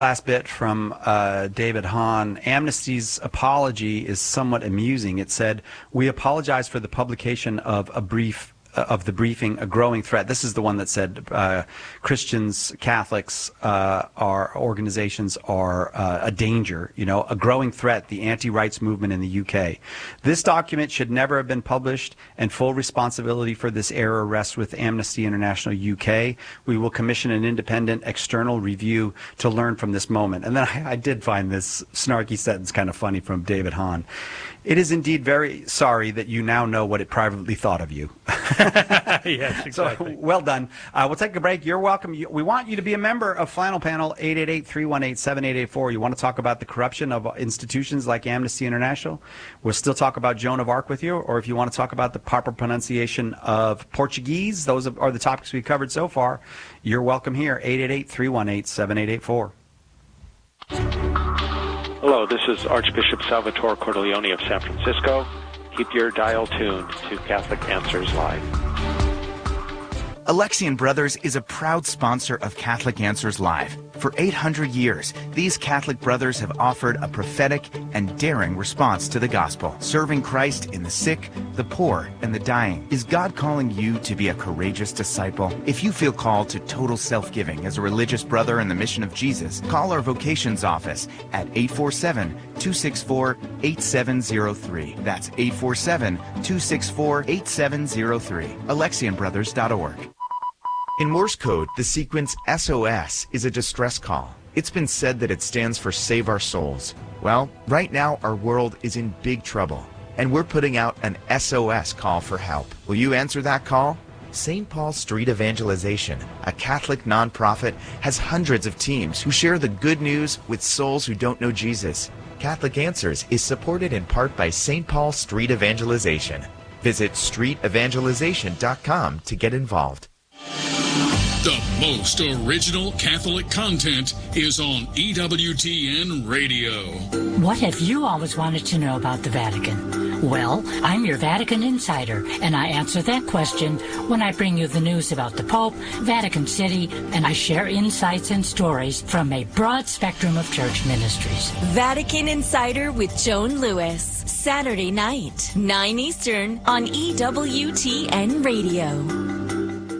Last bit from David Hahn. Amnesty's apology is somewhat amusing. It said, "We apologize for the publication of the briefing, A Growing Threat." This is the one that said Christians, Catholics, our organizations are a danger, a growing threat, the anti-rights movement in the UK. This document should never have been published, and full responsibility for this error rests with Amnesty International UK. We will commission an independent external review to learn from this moment. And then I did find this snarky sentence kind of funny from David Hahn. "It is indeed very sorry that you now know what it privately thought of you." Yes, exactly. So, well done. We'll take a break. You're welcome. We want you to be a member of Final Panel, 888-318-7884. You want to talk about the corruption of institutions like Amnesty International? We'll still talk about Joan of Arc with you. Or if you want to talk about the proper pronunciation of Portuguese, those are the topics we've covered so far. You're welcome here, 888-318-7884. Hello, this is Archbishop Salvatore Cordileone of San Francisco. Keep your dial tuned to Catholic Answers Live. Alexian Brothers is a proud sponsor of Catholic Answers Live. For 800 years, these Catholic brothers have offered a prophetic and daring response to the gospel, serving Christ in the sick, the poor, and the dying. Is God calling you to be a courageous disciple? If you feel called to total self-giving as a religious brother in the mission of Jesus, call our vocations office at 847-264-8703. That's 847-264-8703. AlexianBrothers.org. In Morse code, the sequence SOS is a distress call. It's been said that it stands for Save Our Souls. Well, right now our world is in big trouble, and we're putting out an SOS call for help. Will you answer that call? St. Paul Street Evangelization, a Catholic nonprofit, has hundreds of teams who share the good news with souls who don't know Jesus. Catholic Answers is supported in part by St. Paul Street Evangelization. Visit streetevangelization.com to get involved. The most original Catholic content is on EWTN Radio. What have you always wanted to know about the Vatican? Well, I'm your Vatican insider, and I answer that question when I bring you the news about the Pope, Vatican City, and I share insights and stories from a broad spectrum of church ministries. Vatican Insider with Joan Lewis, Saturday night, 9 Eastern on EWTN Radio.